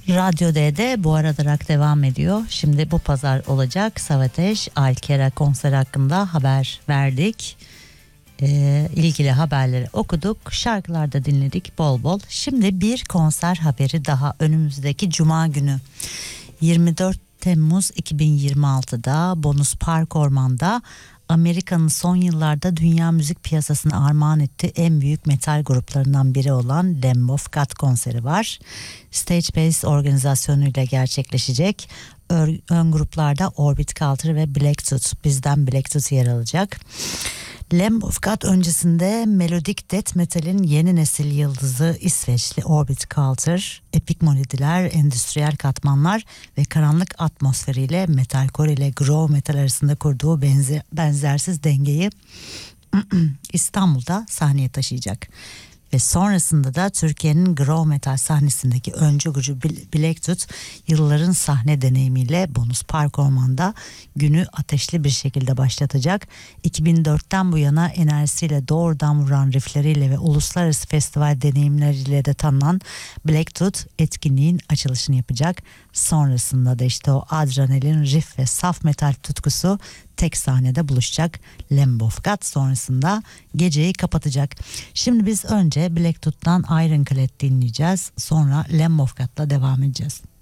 Radyo D'de bu arada rock devam ediyor. Şimdi bu pazar olacak Savateş Alkera konseri hakkında haber verdik. İlgili haberleri okuduk. Şarkılar da dinledik bol bol. Şimdi bir konser haberi daha önümüzdeki Cuma günü. 24 Temmuz 2026'da Bonus Park Orman'da Amerika'nın son yıllarda dünya müzik piyasasına armağan ettiği en büyük metal gruplarından biri olan Lamb of God konseri var. Stage Base organizasyonuyla gerçekleşecek. Ön gruplarda Orbit Culture ve Black Tooth, bizden Black Tooth yer alacak. Lamb of God öncesinde melodik death metal'in yeni nesil yıldızı İsveçli Orbit Culture, epik melodiler, endüstriyel katmanlar ve karanlık atmosferiyle metalcore ile groove metal arasında kurduğu benzersiz dengeyi İstanbul'da sahneye taşıyacak. Ve sonrasında da Türkiye'nin groove metal sahnesindeki öncü gücü Black Tooth yılların sahne deneyimiyle Bonus Park Orman'da günü ateşli bir şekilde başlatacak. 2004'ten bu yana enerjisiyle doğrudan vuran riffleriyle ve uluslararası festival deneyimleriyle de tanınan Black Tooth etkinliğin açılışını yapacak. Sonrasında da işte o adrenalin, riff ve saf metal tutkusu tek sahnede buluşacak. Lamb of God sonrasında geceyi kapatacak. Şimdi biz önce Black Tooth'tan Ironclad dinleyeceğiz. Sonra Lamb of God'la devam edeceğiz.